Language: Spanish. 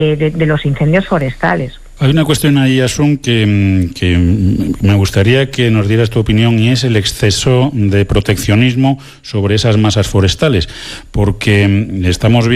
de los incendios forestales. Hay una cuestión ahí, Asun, que me gustaría que nos dieras tu opinión, y es el exceso de proteccionismo sobre esas masas forestales, porque estamos viendo